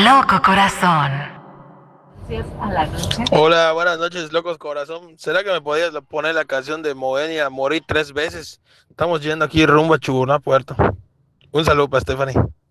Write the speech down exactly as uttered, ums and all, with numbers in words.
Loco corazón. Hola, buenas noches, locos corazón. ¿Será que me podías poner la canción de Moenia, Morir tres veces? Estamos yendo aquí rumbo a Chuburná, Puerto. Un saludo para Stephanie.